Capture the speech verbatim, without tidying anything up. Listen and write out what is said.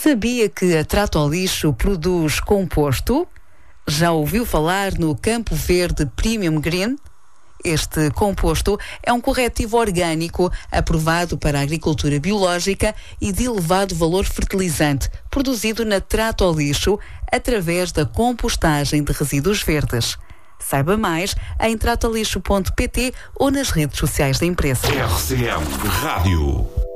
Sabia que a Trato ao Lixo produz composto? Já ouviu falar no Campo Verde Premium Green? Este composto é um corretivo orgânico aprovado para a agricultura biológica e de elevado valor fertilizante, produzido na Trato ao Lixo através da compostagem de resíduos verdes. Saiba mais em trato lixo ponto pt ou nas redes sociais da empresa. R C M Rádio.